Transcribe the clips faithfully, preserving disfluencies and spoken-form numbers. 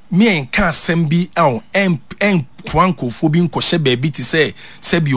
me and can send be oh and and quanko for being koshe baby to say sebi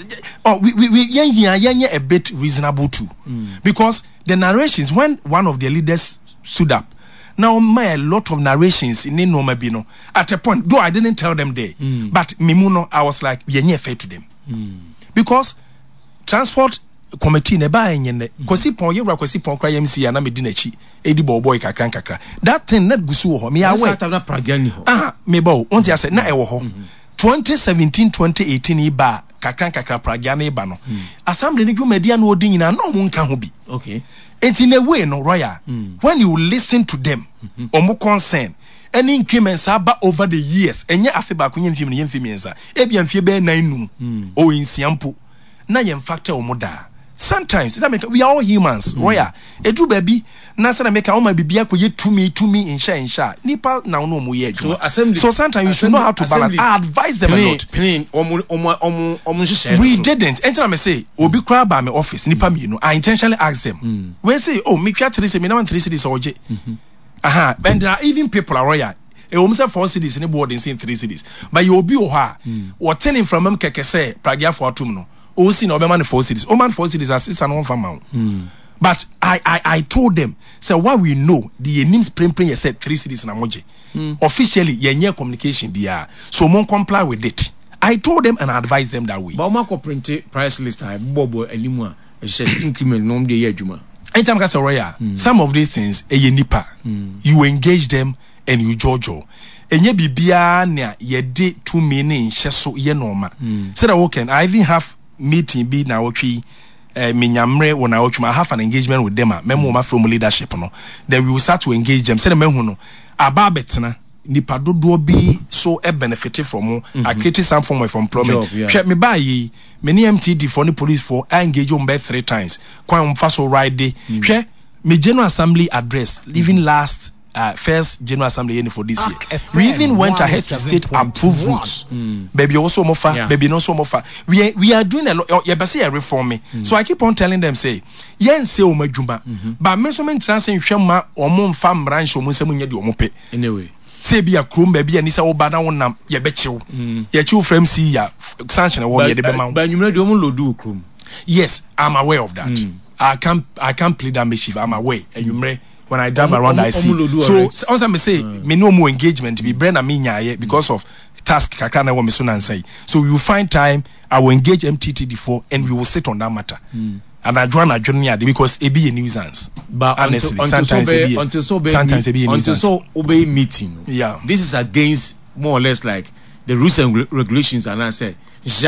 oh we we we yeah yeah a bit reasonable too mm. because the narrations when one of the leaders stood up now my a lot of narrations in no mabino at a point though I didn't tell them there mm. but mimuno I was like yeah fair to them mm. because transport committee ne ba enye kosi pon yewra kosi pon kra yamsi ya na medi na chi edi boy kakran kakra that thing net gusu ho me awe na pragani ho ah me bo won ti ase na e wo ho twenty seventeen twenty eighteen iba kakran kakra pragani iba no assembly ni dwumadia na odi nyina no mo nka ho bi okay enti na way no royal mm. when you listen to them mm-hmm. omo concern any increments aba over the years enye afe ba kunye mfim ne yemfim yensa ebia mfie be nan num mm. o insiampo na yem factor omo da sometimes that make we are all humans mm. royal edu baby na say na make o ma bibia ko ye to me to me insha insha nipa na no mo ye so assembly so sometimes you should know how to balance. I advise them a lot pinin omo omo omo omo nhye we didn't enter me say obi kra ba me office nipa me no I intentionally ask them mm. we say oh me twa three say me na three cities oje mhm aha and there are even people are royal e wo say four cities ni board in three cities but you obi o ha what telling from them keke say pragia for atum no o see no be man four cities o man four cities assist and one farm mm. but I, I I told them say what we know the names print print said three cities na moje mm. officially yenye communication dia so mon comply with it. I told them and I advised them that way but ma ko print price list I bobo animu a increment no dey adwuma anytime ka say royal mm. some of these things e ye nipa mm. you engage them and you jojo enye bibia na ye de two minutes nhye so ye normal mm. say that okay I even have meeting be na otwi eh minyamre wona otwi I have an engagement with them memo ma from leadership no then we will start to engage them say mehu no aba betena nipa dodo bi so e benefit from mm-hmm. I create some form of employment hwe me ba yi me ni M T D for the police for I engage on by three times kwa mfa so ride day hwe me general assembly address even last Uh, first General Assembly for this year. We even went ahead to state approved routes. Mm. Baby also mofa, yeah. baby no so mofa. We are, we are doing a lot. You say a reform me. Mm. So I keep on telling them say, yen say o majuma. But me so men transin hwema omo mfa branch omo se munye di omo pe. Anyway. Say be a chrome baby and isa obada won ye be chiw. Ye chiw from see ya sanction wo ye de be ma. But nyumre de omo lodu chrome. Yes, I'm aware of that. Mm. I can't I can't play that mischief. I'm aware. And nyumre when I drive around I see. So also me say mm. me no more engagement be brand me nya because of task kakra na wo me so nan say. So you find time I will engage M T T D for and we will sit on that matter. Mm. And I join a journey because it be a nuisance. But honestly, until, until sometimes it be until so be sometimes it be a nuisance. Until so obey meeting. Yeah. This is against more or less like the rules and re- regulations and I say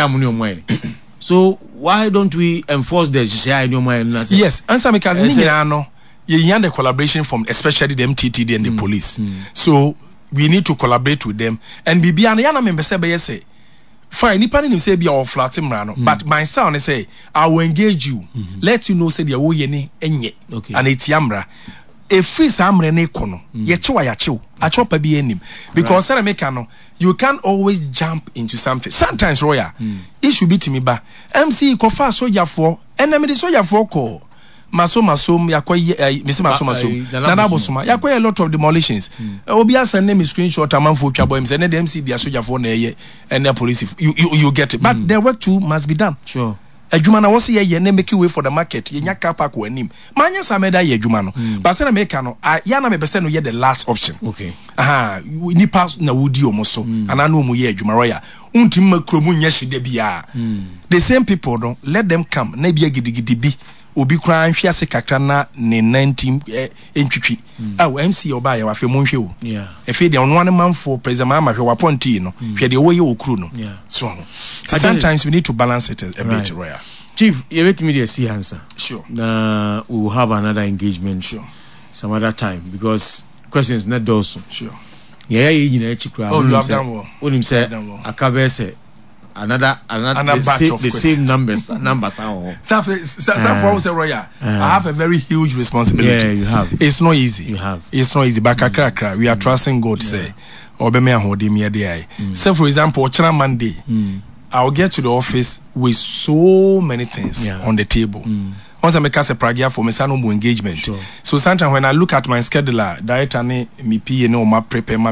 so why don't we enforce the yes, answer me because no you hear the collaboration from especially the M T T D and the mm, police. Mm. So we need to collaborate with them. And Bibi and Yana member say say fine, nipa ni say be our flat no. But my son say I will engage you. Mm-hmm. Let you know say the wo ye ni enye. Okay. And it's yamra. E free samre ne kono. Ye chewa ya chew. A chopper be enim. Because right. make no, you can't always jump into something. Sometimes royal. Mm. It should be to me ba. M C ko fa soja for enemy the soja for call. Maso maso yakoye misi maso maso nana bosuma yakoye a lot of demolitions obi asend name screenshot amanfo twa boy mse na the M C dia soja for na ye and the police you, you you get it but mm. the work too must be done sure adwuma na wose ye ye na make way for the market ye nya car park wanim manya sameda ye adwuma no mm. but say na make no ya na me be say no ye the last option okay aha ni pass na wodi omo so mm. ana no mu ye adwuma roya untim makromu nya hye da bia the same people don't let them come na bia gidigidi bi obi kra nhwe ase kakra na ne nineteen entwitwi aw M C oba ya wafe monhwe o yeah efe de ono ane manfo president ma hwe waponti no hwe de wo ye okru no so sometimes we need to balance it a, a right. bit royal chief you let me see answer sure na we will have another engagement sure some other time because questions not also sure yeah yeah you know chikra oh you have done well onim say akabe say another another, another the, batch same, of the same numbers numbers are so for say royal I have a very huge responsibility. Yeah, you have. It's not easy. You have. It's not easy but kakra kakra we are trusting God. Yeah. Say obeme ahode me dey. Say for example China Monday mm. I'll get to the office with so many things yeah. on the table. Mm. Once I make us a pragia for me no engagement. Sure. So sometimes when I look at my scheduler director ne me P no ma prepare